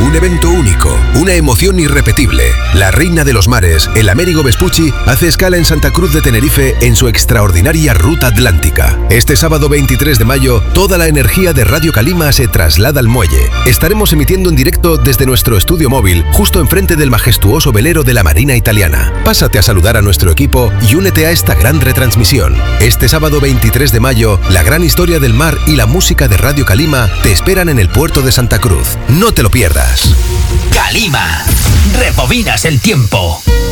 Un evento único, una emoción irrepetible. La reina de los mares, el Américo Vespucci, hace escala en Santa Cruz de Tenerife en su extraordinaria ruta atlántica. Este sábado 23 de mayo, toda la energía de Radio Calima se traslada al muelle. Estaremos emitiendo en directo desde nuestro estudio móvil, justo enfrente del majestuoso velero de la Marina Italiana. Pásate a saludar a nuestro equipo y únete a esta gran retransmisión. Este sábado 23 de mayo, la gran historia del mar y la música de Radio Calima te esperan en el puerto de Santa Cruz. No te lo pierdas. Calima, rebobinas el tiempo.